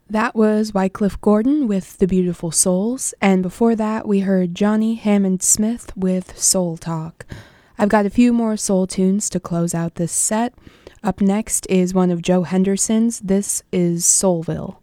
That was Wycliffe Gordon with The Beautiful Souls, and before that we heard Johnny Hammond Smith with Soul Talk. I've got a few more soul tunes to close out this set. Up next is one of Joe Henderson's. This is Soulville.